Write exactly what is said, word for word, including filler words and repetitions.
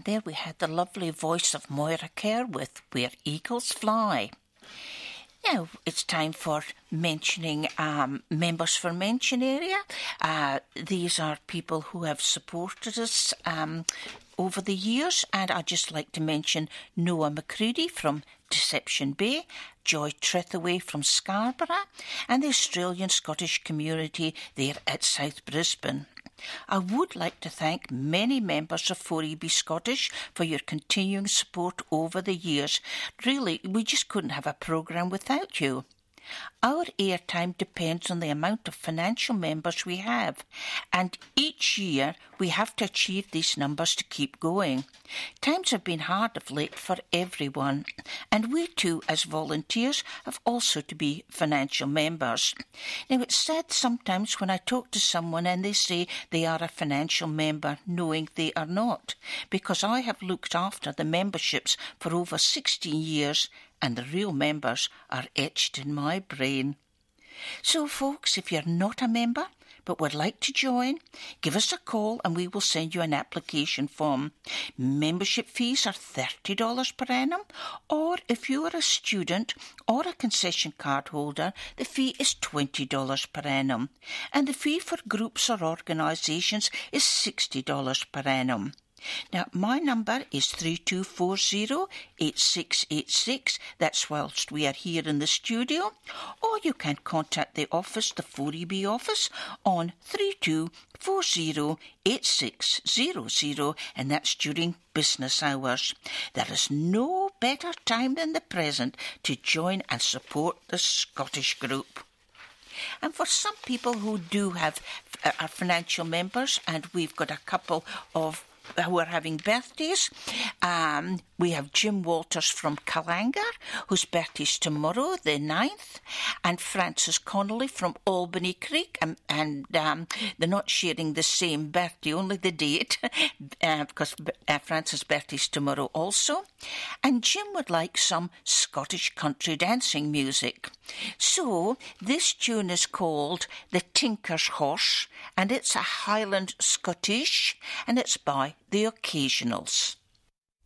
And there we had the lovely voice of Moira Kerr with Where Eagles Fly. Now it's time for mentioning um, members for mention area. Uh, these are people who have supported us um, over the years, and I'd just like to mention Noah McCready from Deception Bay, Joy Trethaway from Scarborough, and the Australian Scottish community there at South Brisbane. I would like to thank many members of four E B Scottish for your continuing support over the years. Really, we just couldn't have a programme without you. Our airtime depends on the amount of financial members we have, and each year we have to achieve these numbers to keep going. Times have been hard of late for everyone, and we too, as volunteers, have also to be financial members. Now, it's sad sometimes when I talk to someone and they say they are a financial member, knowing they are not, because I have looked after the memberships for over sixteen years, and the real members are etched in my brain. So, folks, if you're not a member but would like to join, give us a call and we will send you an application form. Membership fees are thirty dollars per annum, or if you are a student or a concession card holder, the fee is twenty dollars per annum, and the fee for groups or organisations is sixty dollars per annum. Now, my number is three two four zero, eight six eight six. That's whilst we are here in the studio. Or you can contact the office, the four E B office, on three two four zero, eight six zero zero, and that's during business hours. There is no better time than the present to join and support the Scottish group. And for some people who do have uh, are financial members, and we've got a couple of who are having birthdays. Um, we have Jim Walters from Calangar, whose birthday is tomorrow, the ninth, and Francis Connolly from Albany Creek, and, and um, they're not sharing the same birthday, only the date, uh, because uh, Francis' birthday is tomorrow also. And Jim would like some Scottish country dancing music. So this tune is called The Tinker's Horse, and it's a Highland Scottish, and it's by The Occasionals.